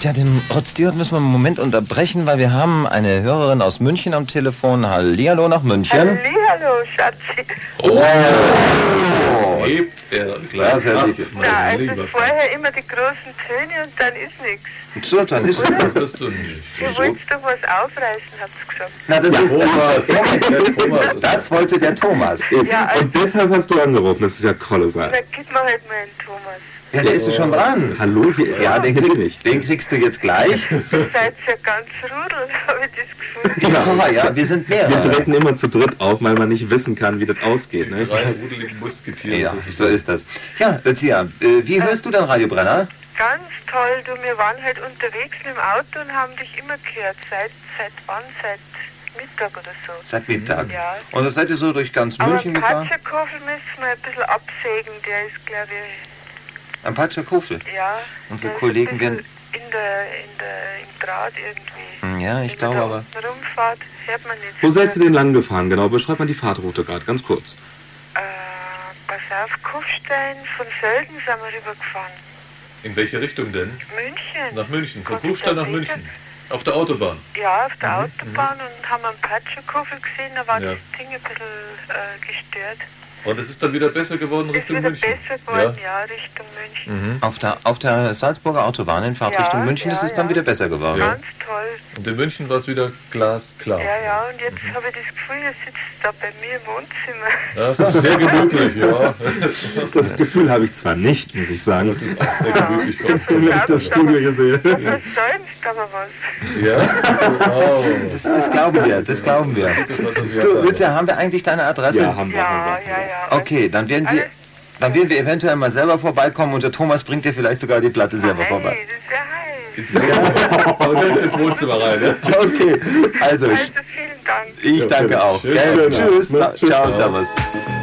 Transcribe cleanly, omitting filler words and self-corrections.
Ja, den Rod Stewart müssen wir einen Moment unterbrechen, weil wir haben eine Hörerin aus München am Telefon. Hallihallo nach München. Hallihallo, Schatzi. Oh! Hebt er gleich ab. Na, also vorher immer die großen Töne und dann ist nichts. So, dann ist es. Das wirst du nicht. Du wolltest doch was aufreißen, hat's gesagt. Na, das ist Thomas. das wollte der Thomas. Ja, also, Und deshalb hast du angerufen, das ist ja kolossal. na, gib mir halt mal einen Thomas. Ja, der ist ja schon dran. Hallo? Ja, den kriegst du jetzt gleich. Ihr seid ja ganz rudel, habe ich das Gefühl. Ja, wir sind Wir mehrere. treten immer zu dritt auf, weil man nicht wissen kann, wie das ausgeht. Ne? 3 rudeligen Musketiere. Ja, so ist das. Ja, Lucia, wie hörst du denn Radio Brenner? Ganz toll, du, wir waren halt unterwegs mit dem Auto und haben dich immer gehört. Seit wann? Seit Mittag oder so. Seit Mittag. Ja. Und dann seid ihr so durch ganz Aber München gefahren? Patschakofel müssen wir ein bisschen absägen, der ist, glaube ich, Am Patschakofel. ja. Unsere der ist Kollegen ein werden... bisschen im Draht irgendwie. Ja, ich Wenn glaube man aber... da unten rumfahrt, hört man nicht. Wo seid ihr denn lang gefahren? Genau, beschreib mal die Fahrtroute gerade, ganz kurz. Pass auf, Kufstein, von Sölden sind wir rübergefahren. In welche Richtung denn? München. Nach München. Von Kannst du Kufstein da nach sicher? München. Auf der Autobahn. Ja, auf der Autobahn und haben einen Patschakofel gesehen, da war Ja. das Ding ein bisschen gestört. Und es ist dann wieder besser geworden Ist Richtung wieder München. besser geworden, ja, Richtung München. Auf der Salzburger Autobahn in Fahrtrichtung Ja, München ist es ja, dann ja. wieder besser geworden. Ja. Ganz toll. Und in München war es wieder glasklar. Ja, und jetzt habe ich das Gefühl, ihr sitzt da bei mir im Wohnzimmer. Ja, das ist sehr gemütlich, ja. Das Gefühl habe ich zwar nicht, muss ich sagen. Das ist auch sehr gemütlich bei uns. Wenn ich das Studio hier sehe. Du versäumst aber was. Ja? Wow. Das glauben wir, das glauben wir. Du, Lucia, haben wir eigentlich deine Adresse? Ja, haben wir. Ja. Okay, dann werden wir eventuell mal selber vorbeikommen und der Thomas bringt dir vielleicht sogar die Platte selber vorbei. Hey, das ist ja heiß. Jetzt wieder ins Wohnzimmer rein, ne? Okay, also Also vielen Dank. ich danke auch. Schön. Gell? Schön. Tschüss. Ja. Ciao, servus.